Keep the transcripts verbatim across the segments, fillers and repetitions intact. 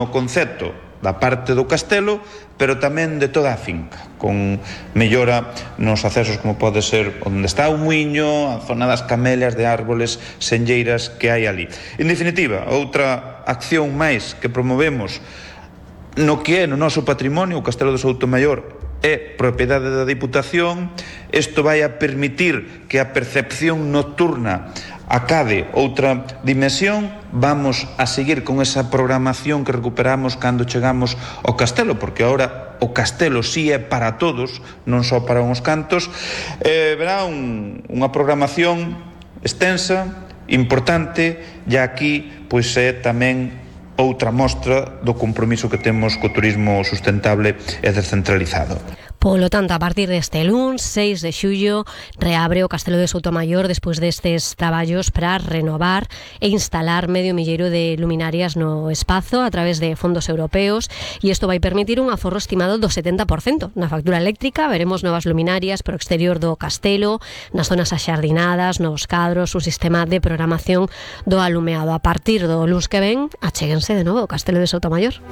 o concepto da parte do castelo, pero tamén de toda a finca, con mellora nos accesos como pode ser onde está o muiño, a zona das camelias de árboles senlleiras que hai ali. En definitiva, outra acción máis que promovemos no que é no noso patrimonio, o Castelo de Soutomaior é propiedade da Diputación. Isto vai a permitir que a percepción nocturna acade outra dimensión. Vamos a seguir con esa programación que recuperamos cando chegamos ao castelo, porque agora o castelo si é para todos, non só para uns cantos. Eh, verá un, unha programación extensa, importante, e aquí pois é tamén outra mostra do compromiso que temos co turismo sustentable e descentralizado. Polo tanto, a partir deste luns, seis de xullo, reabre o Castelo de Soutomaior despois destes traballos para renovar e instalar medio milleiro de luminarias no espazo a través de fondos europeos, e isto vai permitir un aforro estimado do setenta por cento na factura eléctrica. Veremos novas luminarias pro exterior do castelo, nas zonas axardinadas, novos cadros, un sistema de programación do alumeado. A partir do luns que ven, achéguense de novo ao Castelo de Soutomaior.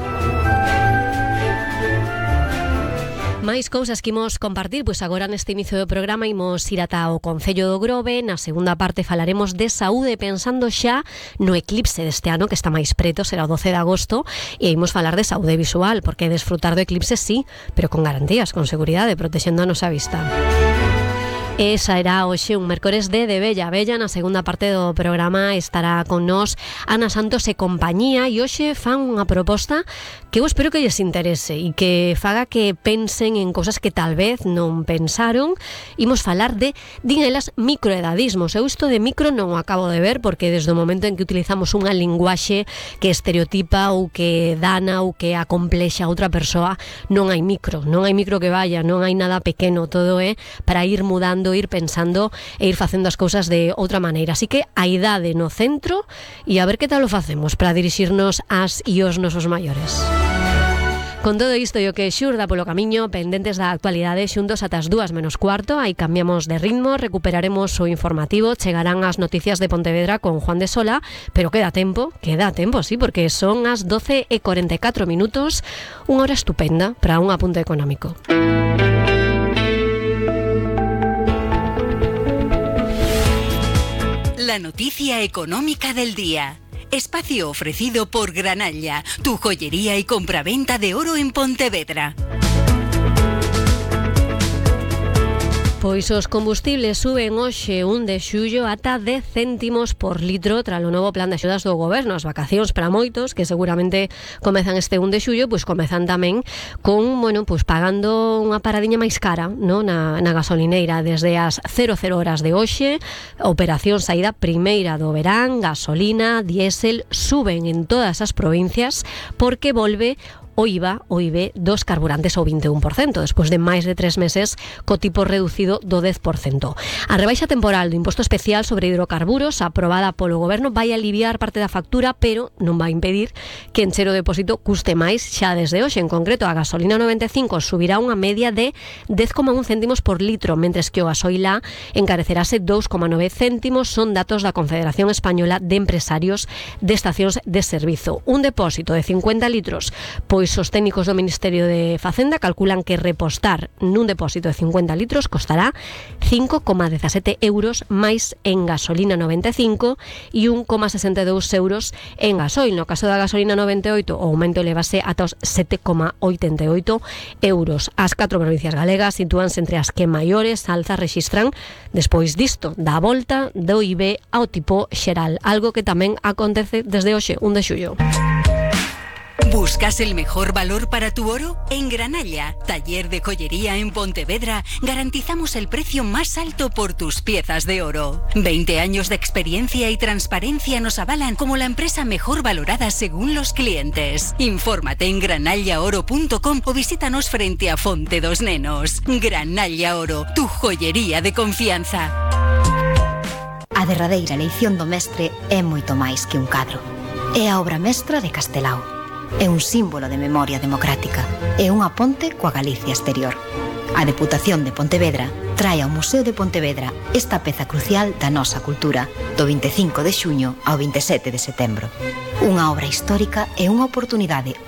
Máis cousas que imos compartir, pois agora neste inicio do programa imos ir ata o Concello do Grove. Na segunda parte falaremos de saúde, pensando xa no eclipse deste ano, que está máis preto, será o doce de agosto, e imos falar de saúde visual, porque desfrutar do eclipse sí, pero con garantías, con seguridade, protexendo a nosa vista. Esa era hoxe un mércores de de Bella. Bella, na segunda parte do programa estará con nós Ana Santos e compañía, e hoxe fan unha proposta que eu espero que lles interese e que faga que pensen en cousas que tal vez non pensaron. Imos falar de, din elas, microedadismos. Eu isto de micro non o acabo de ver, porque desde o momento en que utilizamos unha linguaxe que estereotipa ou que dana ou que acomplexa a outra persoa, non hai micro, non hai micro que vaya, non hai nada pequeno, todo é para ir mudando, ir pensando e ir facendo as cousas de outra maneira. Así que a idade no centro, e a ver que tal o facemos para dirixirnos ás e os nosos maiores. Con todo isto e o que xurda polo camiño, pendentes da actualidade, xuntos ata as dúas menos cuarto, aí cambiamos de ritmo, recuperaremos o informativo, chegarán as noticias de Pontevedra con Juan de Sola, pero queda tempo, queda tempo, sí, porque son as doce e cuarenta e catro minutos, unha hora estupenda para un apunte económico. La noticia económica del día. Espacio ofrecido por Granalla, tu joyería y compraventa de oro en Pontevedra. Pois os combustibles suben hoxe un de xullo ata dez céntimos por litro tras o novo plan de axudas do goberno. As vacacións para moitos, que seguramente comezan este un de xullo, pois comezan tamén con, bueno, pois pagando unha paradiña máis cara, no, na, na gasolineira. Desde as cero cero horas de hoxe, operación saída primeira do verán, gasolina, diésel, suben en todas as provincias porque volve o I V A, o I V dos carburantes ao vinte e un por cento, despois de máis de tres meses co tipo reducido do dez por cento. A rebaixa temporal do imposto especial sobre hidrocarburos aprobada polo goberno vai aliviar parte da factura, pero non vai impedir que encher o depósito custe máis xa desde hoxe. En concreto, a gasolina noventa e cinco subirá unha media de dez coma un céntimos por litro, mentres que o gasoil A encarecerase dous coma nove céntimos. Son datos da Confederación Española de Empresarios de Estacións de Servizo. Un depósito de cincuenta litros, pois os técnicos do Ministerio de Facenda calculan que repostar nun depósito de cincuenta litros costará cinco coma dezasete euros máis en gasolina noventa e cinco e un coma sesenta e dous euros en gasoil. No caso da gasolina noventa e oito, o aumento elevase ata os sete coma oitenta e oito euros. As catro provincias galegas sitúanse entre as que maiores alzas rexistran despois disto, da volta do I V ao tipo xeral, algo que tamén acontece desde hoxe, un de xullo. ¿Buscas el mejor valor para tu oro? En Granalla, taller de joyería en Pontevedra, garantizamos el precio más alto por tus piezas de oro. veinte años de experiencia y transparencia nos avalan como la empresa mejor valorada según los clientes. Infórmate en granalla oro punto com o visítanos frente a Fonte dos Nenos. Granalla Oro, tu joyería de confianza. A derradeira eleición do mestre é moito máis que un cadro. É a obra mestra de Castelao. É un símbolo de memoria democrática. É unha ponte coa Galicia exterior. A Deputación de Pontevedra trae ao Museo de Pontevedra esta peza crucial da nosa cultura do vinte e cinco de xuño ao vinte e sete de setembro. Unha obra histórica e unha oportunidade